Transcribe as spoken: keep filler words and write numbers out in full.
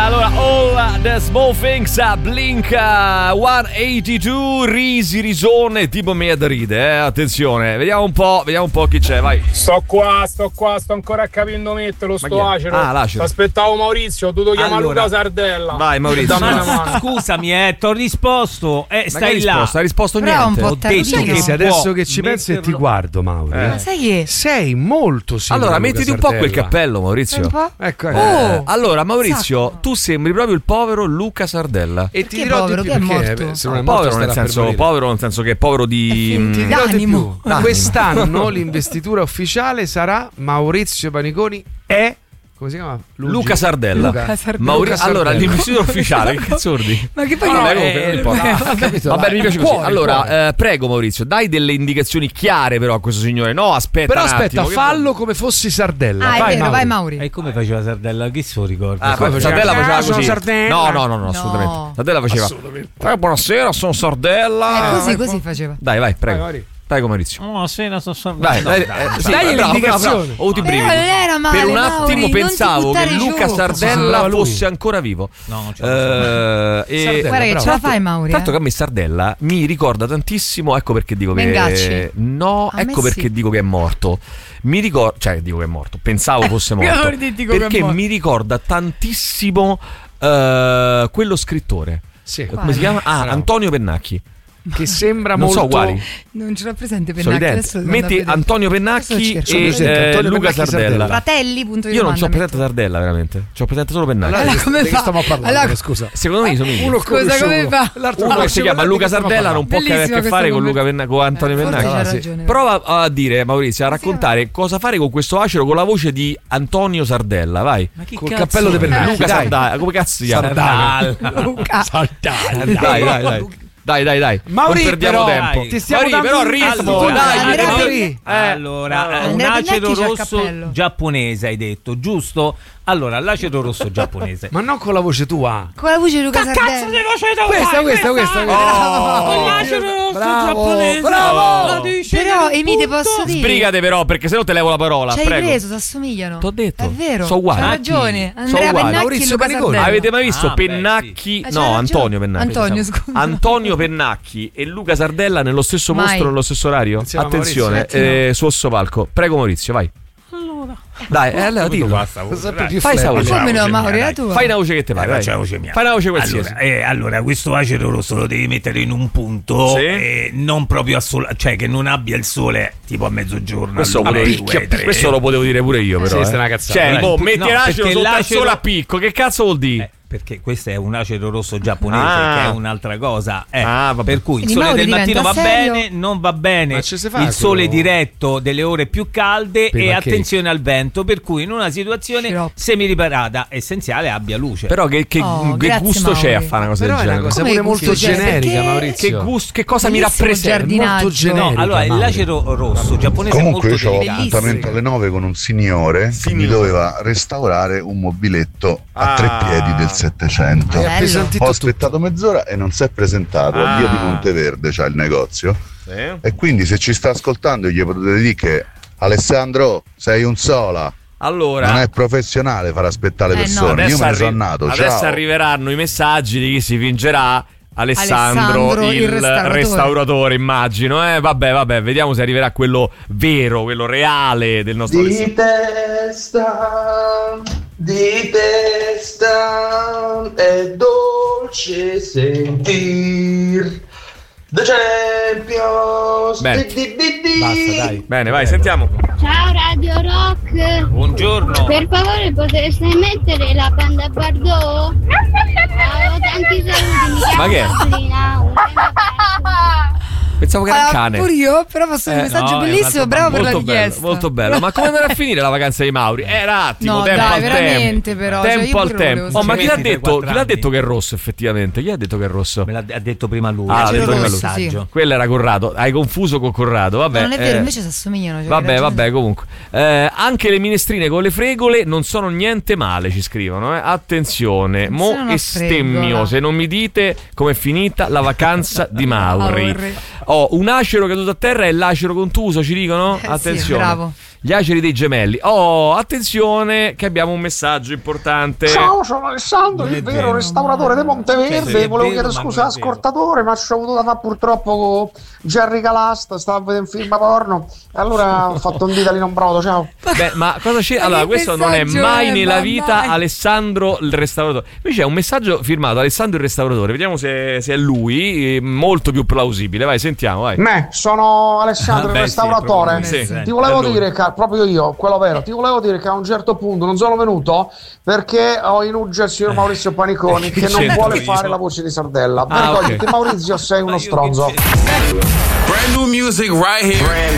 Allora, All the Small Things, Blink centottantadue, risi, risone, tipo me da ride, eh? Attenzione, vediamo un po', vediamo un po' chi c'è, vai. Sto qua, sto qua, sto ancora capendo metterlo, sto acero. Ah, l'acero. Aspettavo Maurizio, ho dovuto chiamare Allora. Luca Sardella. Vai Maurizio. Dammi una mano. Scusami, eh, ti ho risposto. Eh, Ma stai che là. risposto? Ha risposto Però niente. un po' Ho detto tardivo. che Se adesso può che ci pensi e ti metterlo- guardo, Mauro, Eh. Ma sai che? sei molto simile. Allora, a Luca mettiti un po' quel Sardella. cappello, Maurizio. Un po'? Ecco, Eh, ecco. allora, Maurizio, Sacco. tu sembri proprio il povero Luca Sardella. E Perché ti dirò povero? di Che più è perché morto? se non è No, morto povero, nel starà per senso, morire. povero nel senso che è povero di. È finito. mm, Ti dirò di D'animo. più. Quest'anno l'investitura ufficiale sarà Maurizio Paniconi è come si chiama? Luigi? Luca Sardella. Luca Sardella. Mauri- Luca allora, Sardella. l'investitura ufficiale, che cazzo vuol dire? Ma che poi No, no, che- comunque, non importa. Eh, Ah, vabbè. capito, Va bene, mi piace così. Cuore, Allora, cuore. eh, prego Maurizio, dai delle indicazioni chiare però a questo signore. No, aspetta Però un aspetta, attimo, che- fallo come fossi Sardella. Ah, è vai, vero, Mauri. vai Mauri. E come faceva Sardella? Chi se lo ricorda? Ah, Come faceva? Sardella faceva Ah, sono così. Sardella. No, no, no, no, No. assolutamente. Sardella faceva. Assolutamente. Eh, buonasera, sono Sardella. Eh, così, così faceva. Dai, vai, Vai, prego. Mauri. Prego Maurizio. Oh, sì, la so so- Dai, no, dai, dai, eh, dai. sì, Dai bravo, l'indicazione. bravo, bravo. Ho avuto i Però brividi. non era male, Per un Mauri, attimo non ti pensavo che buttare Luca giù. Sardella Lui. fosse ancora vivo. No, non ce la faccio. Eh, e- Sardella, Guarda che bravo. ce la fai Mauri. Tanto eh. che a me Sardella mi ricorda tantissimo, ecco perché dico che Mengacci. no, A me ecco perché sì. dico che è morto. Mi ricorda, cioè dico che è morto, pensavo fosse io morto. avrei detto che è Perché morto. mi ricorda tantissimo eh, quello scrittore. Sì. Come si chiama? Ah, Bravo. Antonio Pennacchi. Che sembra Non molto so uguali. Non ce l'ho presente Sono Pennacchi. identi. adesso devo andare Metti a vedere. Antonio Adesso Pennacchi cerco. e presente, eh, Antonio Luca Pennacchi Sardella. Sardella. Fratelli, punto di Io non domanda, ci ho presente metto. Sardella, veramente. Ci ho presente solo Pennacchi. Allora, Allora, come di che fa? stiamo parlando? Allora- Scusa. Secondo me sono Uno Scusa, come conosciuto, fa? l'altro Uno che si chiama Luca stiamo Sardella non può Bellissima avere a che questa fare con, conver- Luca Penna- con Antonio Eh, forse Pennacchi. c'ha Ah, sì. ragione. Prova a dire, Maurizio, a raccontare cosa fare con questo acero con la voce di Antonio Sardella, vai. Ma chi Col cazzo cappello è? di Pennacchi. Luca dai. Sardella, come cazzo si chiama? Sardella. Luca. Dai, dai, dai. Dai, dai, dai. Mauri, non perdiamo però, tempo. ti stiamo Mauri, dando però un- ritmo, Allora, dai, Andrea Mauri. Pennacchi- Eh, Allora, un Andrea acero Pennacchi c'ha il rosso cappello. giapponese hai detto, giusto? Allora, l'acero rosso giapponese. Ma non con la voce tua. Con la voce di Luca Sardella. Questa, questa, questa. Oh. l'acero rosso Bravo, giapponese. bravo. La dice Però nel Emi te punto. posso dire. Sbrigate però, perché sennò te levo la parola, Ci hai prego. preso, si assomigliano. T'ho detto. È vero. Sono uguali. Hai Ah, ragione. sono Andrea uguali. Pennacchi e Maurizio Luca Paniconi. Sardella. Avete mai visto Ah, beh, Pennacchi? sì. Ah, No, c'hai Antonio ragione. Pennacchi. Antonio, scusa. Antonio Pennacchi e Luca Sardella nello stesso Mai. mostro, nello stesso orario? Insieme a Attenzione, Maurizio. eh, su Osso Palco. Prego Maurizio, vai. Allora, Dai, eh, allora dillo. Sempre più Fai sta freddo. voce. Come no, voce Mauri, mia, la dai. tua. Fai una voce che te eh, pare. faccio vai. la voce mia. Fai una voce qualsiasi. Allora, eh, allora, questo acero rosso lo devi mettere in un punto Sì. eh, non proprio a sole, cioè che non abbia il sole tipo a mezzogiorno. Questo, alle pure- due, tre. questo lo potevo dire pure io, però. Sì, eh. questa è una cazzata. Cioè, Allora, boh, il pu- metti no, l'acero perché sotto al l'acero- sole a picco. Che cazzo vuol dire? Eh, perché questo è un acero rosso giapponese Ah. che è un'altra cosa. Eh, Ah, vabbè. per cui il Quindi sole Mauri del mattino va diventa serio? bene, non va bene. Ma ci si fa Il sole quello- diretto delle ore più calde Per e la attenzione al vento. Per cui in una situazione Sciroppo. semiriparata essenziale abbia luce. Però che, che- Oh, che grazie, gusto c'è a Mauri. fare una cosa Però del è una genere? cosa Come pure gusto molto c'è? generica, Perché- Maurizio. Che, gusto, che cosa mi Bellissimo rappresenta? giardinaggio. Molto generica. No, allora Mauri. l'acero rosso giapponese Comunque è io molto ho delicato. appuntamento alle nove con un signore che Signore. mi doveva restaurare un mobiletto a Ah. tre piedi del Settecento. Hai Bello. appesantito Ho tutto. aspettato mezz'ora e non si è presentato. Ah. A via di Monteverde c'è il negozio. Sì. E quindi se ci sta ascoltando gli potete dire che Alessandro sei un sola. Allora, Non è professionale far aspettare le Eh, no. persone. Io adesso, me ne sono arri- nato. adesso Ciao. arriveranno i messaggi di chi si fingerà Alessandro, Alessandro, il, il restauratore. restauratore, immagino. Eh, vabbè, vabbè, vediamo se arriverà quello vero, quello reale del nostro Alessandro. testa, di testa, è dolce sentir The Champions. Bene. Di, di, di, di. Basta, dai. Bene, vai, sentiamo. Ciao Radio Rock, Buongiorno. per favore potreste mettere la banda Bardot? Ciao, tanti saluti, mi Ma chiamo che è? Sabrina, un abbraccio. Pensavo che era un Ah, cane. pure io, però posso dire Eh, un messaggio no, è un bellissimo, altro bravo per la Molto bello, richiesta. molto bello. Ma come andrà a finire la vacanza di Mauri? Era un attimo, No, tempo dai, al veramente, tempo. però, cioè, Tempo io al pure lo tempo. volevo Oh, ma chi l'ha sapere. detto? Chi l'ha anni. detto che è rosso effettivamente? Chi ha detto che è rosso? Me l'ha ha detto prima lui. Ah, l'ha C'era detto un prima lui. messaggio. Quello era Corrado. Hai confuso con Corrado. Vabbè. No, non è vero, eh, invece si assomigliano. cioè, Vabbè, hai ragione. vabbè, comunque. Eh, anche le minestrine con le fregole non sono niente male, ci scrivono. Eh. Attenzione, Attenzione mo alla estemmio fregola. se non mi dite com'è finita la vacanza di Mauri. Mauri. Oh, un acero caduto a terra è l'acero contuso, ci dicono? Eh, Attenzione. sì, bravo. Gli aceri dei gemelli. Oh, attenzione che abbiamo un messaggio importante. Ciao, sono Alessandro, Non è il vero vero. restauratore di Monteverde. Cioè, sì, Volevo è vero, chiedere ma scusa non al è vero. ascoltatore, ma ci ho avuto da fare purtroppo con Jerry Calasta. Stavo a vedere un film porno. E allora ho fatto un dito in brodo. Ciao. Beh, ma cosa c'è? Ma Allora, che questo non è messaggio mai è? nella Ma vita mai. Alessandro il restauratore. Invece è un messaggio firmato Alessandro il restauratore. Vediamo se, se è lui. eh, Molto più plausibile. Vai, sentiamo, vai. Me, sono Alessandro, Ah, il beh, sì, restauratore. probabilmente sì. Ti volevo È lui. dire che proprio io, quello vero, ti volevo dire che a un certo punto non sono venuto perché ho in uggia il signor Maurizio Paniconi che non c'entro vuole io? fare la voce di Sardella. Ah, Vergognati, ok. Maurizio, sei uno stronzo. Brand new music right here. Brand